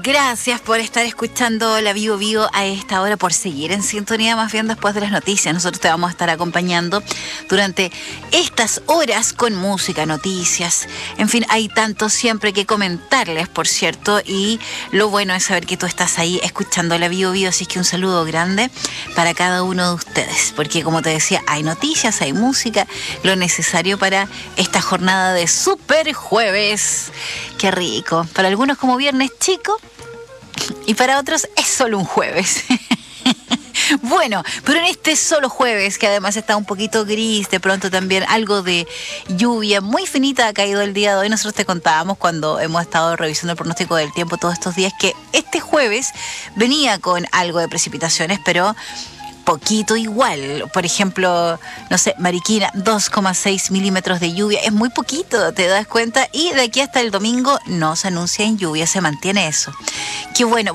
Gracias por estar escuchando la Vivo Vivo a esta hora, por seguir en sintonía más bien después de las noticias. Nosotros te vamos a estar acompañando durante estas horas con música, noticias. En fin, hay tanto siempre que comentarles, por cierto, y lo bueno es saber que tú estás ahí escuchando la Vivo Vivo, así que un saludo grande para cada uno de ustedes, porque como te decía, hay noticias, hay música, lo necesario para esta jornada de Super Jueves. Qué rico. Para algunos como viernes chico, y para otros es solo un jueves. Bueno, pero en este solo jueves, que además está un poquito gris, de pronto también algo de lluvia muy finita ha caído el día de hoy. Nosotros te contábamos cuando hemos estado revisando el pronóstico del tiempo todos estos días que este jueves venía con algo de precipitaciones, pero poquito igual. Por ejemplo, no sé, Mariquina, 2,6 milímetros de lluvia. Es muy poquito, ¿te das cuenta? Y de aquí hasta el domingo no se anuncia en lluvia, se mantiene eso. Qué bueno.